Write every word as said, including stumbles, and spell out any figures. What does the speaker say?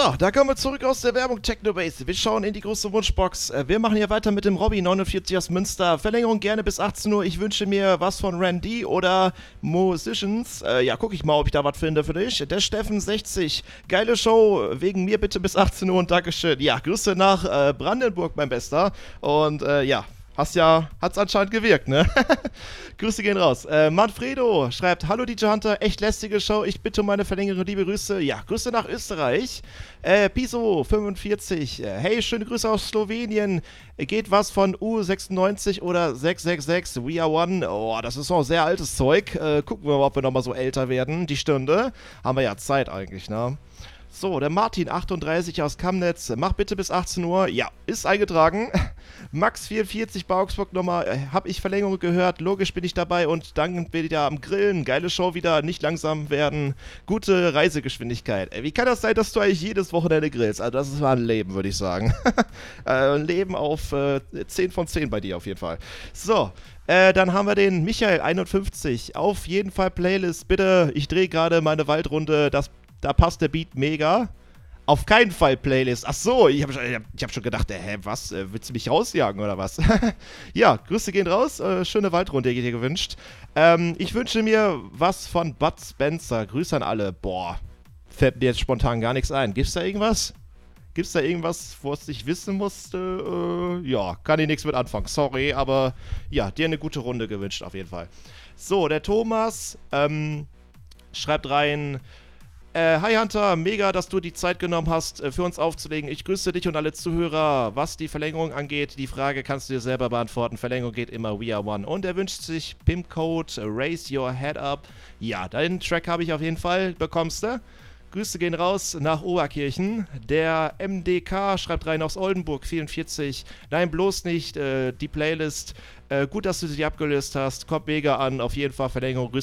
So, da kommen wir zurück aus der Werbung Technobase. Wir schauen in die große Wunschbox. Äh, Wir machen hier weiter mit dem Robby neunundvierzig aus Münster. Verlängerung gerne bis achtzehn Uhr. Ich wünsche mir was von Randy oder Musicians. Äh, ja, guck ich mal, ob ich da was finde für dich. Der Steffen sechzig. Geile Show. Wegen mir bitte bis achtzehn Uhr und Dankeschön. Ja, Grüße nach äh, Brandenburg, mein Bester. Und äh, ja. Hast ja, hat's anscheinend gewirkt, ne? Grüße gehen raus. Äh, Manfredo schreibt, hallo D J Hunter, echt lästige Show, ich bitte um meine Verlängerung, liebe Grüße. Ja, Grüße nach Österreich. Äh, Piso fünfundvierzig, äh, hey, schöne Grüße aus Slowenien. Geht was von U sechsundneunzig oder sechs sechs sechs, We Are One? Oh, das ist auch sehr altes Zeug. Äh, gucken wir mal, ob wir nochmal so älter werden. Die Stunde. Haben wir ja Zeit eigentlich, ne? So, der Martin achtunddreißig aus Kamnetz, mach bitte bis achtzehn Uhr. Ja, ist eingetragen. Max vierundvierzig bei Augsburg nochmal, äh, hab ich Verlängerung gehört, logisch bin ich dabei und dann wieder am Grillen. Geile Show wieder, nicht langsam werden. Gute Reisegeschwindigkeit. Äh, wie kann das sein, dass du eigentlich jedes Wochenende grillst? Also das ist mal ein Leben, würde ich sagen. äh, ein Leben auf äh, zehn von zehn bei dir auf jeden Fall. So. Äh, dann haben wir den Michael einundfünfzig. Auf jeden Fall Playlist, bitte. Ich drehe gerade meine Waldrunde, das Da passt der Beat mega. Auf keinen Fall Playlist. Ach so, ich habe ich hab, ich hab schon gedacht, äh, hä, was? Äh, willst du mich rausjagen oder was? Ja, Grüße gehen raus. Äh, schöne Waldrunde dir gewünscht. Ähm, ich wünsche mir was von Bud Spencer. Grüße an alle. Boah, fällt mir jetzt spontan gar nichts ein. Gibt's da irgendwas? Gibt's da irgendwas, was ich wissen musste? Äh, ja, kann ich nichts mit anfangen. Sorry, aber ja, dir eine gute Runde gewünscht auf jeden Fall. So, der Thomas ähm, schreibt rein... Äh, hi Hunter, mega, dass du die Zeit genommen hast, äh, für uns aufzulegen. Ich grüße dich und alle Zuhörer. Was die Verlängerung angeht, die Frage kannst du dir selber beantworten. Verlängerung geht immer We Are One. Und er wünscht sich Pimpcode, äh, Raise Your Head Up. Ja, deinen Track habe ich auf jeden Fall, bekommst du. Grüße gehen raus nach Oberkirchen. Der M D K schreibt rein aus Oldenburg, vierundvierzig. Nein, bloß nicht, äh, die Playlist. Äh, gut, dass du sie abgelöst hast. Kommt mega an, auf jeden Fall Verlängerung.